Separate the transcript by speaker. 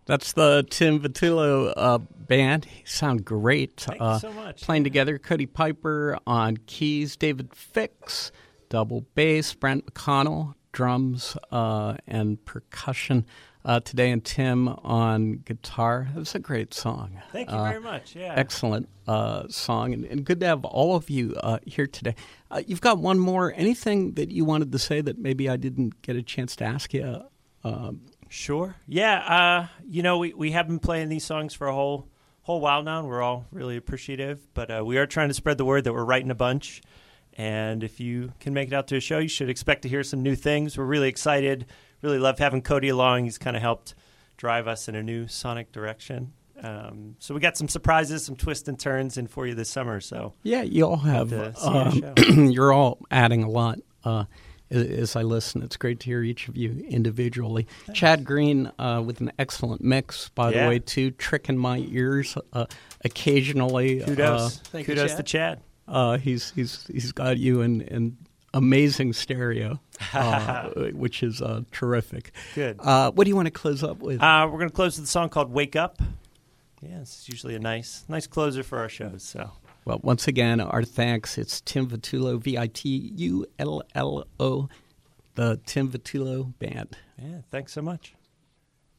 Speaker 1: That's the Tim Vitullo band. You sound great.
Speaker 2: Thank you so much.
Speaker 1: Playing together, Cody Piper on keys, David Fix, double bass, Brent McConnell, drums and percussion today, and Tim on guitar. It was a great song.
Speaker 2: Thank you very much. Yeah,
Speaker 1: excellent song, and good to have all of you here today. You've got one more. Anything that you wanted to say that maybe I didn't get a chance to ask you?
Speaker 2: Sure. Yeah. We have been playing these songs for a whole while now, and we're all really appreciative. But we are trying to spread the word that we're writing a bunch. And if you can make it out to a show, you should expect to hear some new things. We're really excited. Really love having Cody along. He's kind of helped drive us in a new sonic direction. So we got some surprises, some twists and turns in for you this summer. So
Speaker 1: yeah, you all have. You're all adding a lot. As I listen, it's great to hear each of you individually. Thanks. Chad Green with an excellent mix, by the way, too, tricking my ears occasionally.
Speaker 2: Kudos to Chad.
Speaker 1: He's got you in amazing stereo, which is terrific.
Speaker 2: Good.
Speaker 1: What do you want to close up with?
Speaker 2: We're going to close with a song called "Wake Up." Yeah, it's usually a nice closer for our shows. So.
Speaker 1: Well, once again, our thanks. It's Tim Vitullo, Vitullo, the Tim Vitullo Band.
Speaker 2: Yeah, thanks so much.